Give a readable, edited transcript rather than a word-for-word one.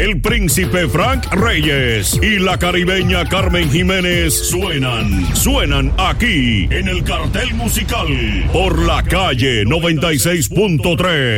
el príncipe Frank Reyes y la caribeña Carmen Jiménez suenan aquí en el Cartel Musical por la Calle 96.3.